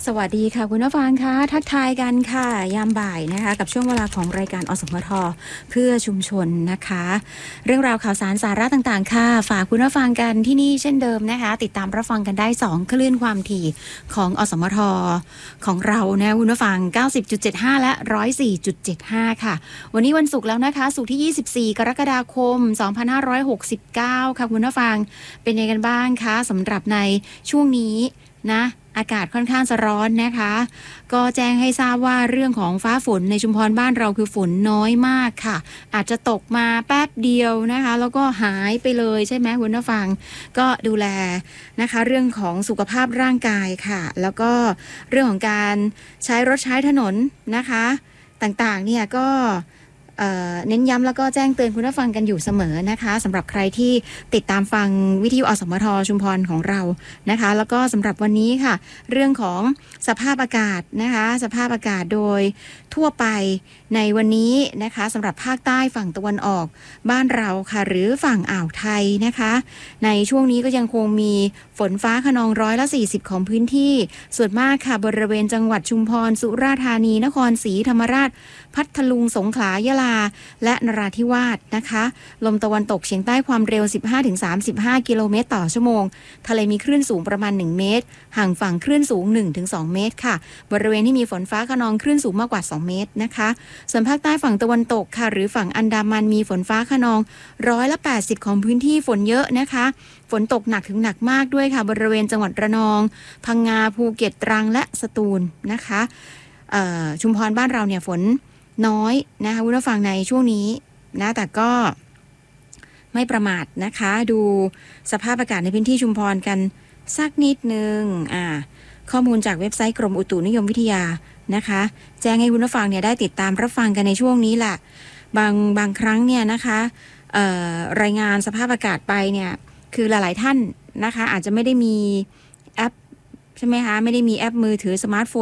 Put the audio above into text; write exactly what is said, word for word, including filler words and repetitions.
สวัสดีค่ะคุณผู้ฟังคะทักทายกันค่ะยามบ่ายนะคะกับช่วงเวลาของรายการอสมทเพื่อชุมชนนะคะเรื่องราวข่าวสารสาระต่างๆค่ะฝากคุณผู้ฟังกันที่นี่เช่นเดิมนะคะติดตามรับฟังกันได้สองคลื่นความถี่ของอสมทของเรานะคุณผู้ฟัง เก้าสิบจุดเจ็ดห้า และ หนึ่งร้อยสี่จุดเจ็ดห้า ค่ะวันนี้วันศุกร์แล้วนะคะศุกร์ที่ยี่สิบสี่กรกฎาคมสองพันห้าร้อยหกสิบเก้าค่ะคุณผู้ฟังเป็นยังไงกันบ้างคะสำหรับในช่วงนี้นะอากาศค่อนข้างจะร้อนนะคะก็แจ้งให้ทราบว่าเรื่องของฟ้าฝนในชุมพรบ้านเราคือฝนน้อยมากค่ะอาจจะตกมาแป๊บเดียวนะคะแล้วก็หายไปเลยใช่ไหมคุณผู้ฟังก็ดูแลนะคะเรื่องของสุขภาพร่างกายค่ะแล้วก็เรื่องของการใช้รถใช้ถนนนะคะต่างๆเนี่ยก็เอ่อเน้นย้ำแล้วก็แจ้งเตือนคุณผู้ฟังกันอยู่เสมอนะคะสำหรับใครที่ติดตามฟังวิทยุอสมทชุมพรของเรานะคะแล้วก็สำหรับวันนี้ค่ะเรื่องของสภาพอากาศนะคะสภาพอากาศโดยทั่วไปในวันนี้นะคะสำหรับภาคใต้ฝั่งตะวันออกบ้านเราค่ะหรือฝั่งอ่าวไทยนะคะในช่วงนี้ก็ยังคงมีฝนฟ้าคะนองร้อยละสี่สิบของพื้นที่ส่วนมากค่ะบริเวณจังหวัดชุมพรสุราษฎร์ธานีนครศรีธรรมราชพัทลุงสงขลายะลาและนราธิวาสนะคะลมตะวันตกเฉียงใต้ความเร็ว สิบห้าถึงสามสิบห้า กิโลเมตรต่อชั่วโมงทะเลมีคลื่นสูงประมาณหนึ่งเมตรห่างฝั่งคลื่นสูง หนึ่งถึงสอง เมตรค่ะบริเวณที่มีฝนฟ้าคะนองคลื่นสูงมากกว่าสองเมตรนะคะส่วนภาคใต้ฝั่งตะวันตกค่ะหรือฝั่งอันดามันมีฝนฟ้าคะนองร้อยละแปดสิบของพื้นที่ฝนเยอะนะคะฝนตกหนักถึงหนักมากด้วยค่ะบริเวณจังหวัดระนองพังงาภูเก็ตตรังและสตูลนะคะชุมพรบ้านเราเนี่ยฝนน้อยนะคะคุณผู้ฟังในช่วงนี้นะแต่ก็ไม่ประมาทนะคะดูสภาพอากาศในพื้นที่ชุมพรกันสักนิดนึงอ่าข้อมูลจากเว็บไซต์กรมอุตุนิยมวิทยานะคะแจ้งให้คุณผู้ฟังเนี่ยได้ติดตามรับฟังกันในช่วงนี้แหละบางบางครั้งเนี่ยนะคะรายงานสภาพอากาศไปเนี่ยคือหลายๆท่านนะคะอาจจะไม่ได้มีแอปใช่ไหมคะไม่ได้มีแอปมือถือสมาร์ทโฟน